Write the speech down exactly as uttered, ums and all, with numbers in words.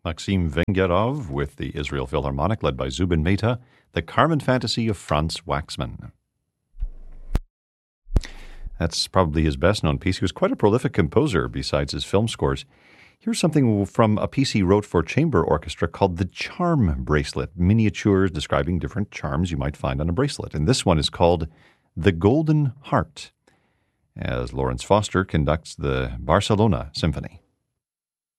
Maxim Vengerov with the Israel Philharmonic, led by Zubin Mehta, the Carmen Fantasy of Franz Waxman. That's probably his best-known piece. He was quite a prolific composer besides his film scores. Here's something from a piece he wrote for chamber orchestra called The Charm Bracelet, miniatures describing different charms you might find on a bracelet. And this one is called The Golden Heart, as Lawrence Foster conducts the Barcelona Symphony.